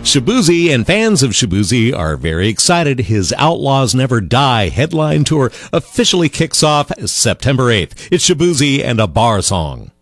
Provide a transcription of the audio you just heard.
Shaboozey and fans of Shaboozey are very excited. His Outlaws Never Die headline tour officially kicks off September 8th. It's Shaboozey and a bar song.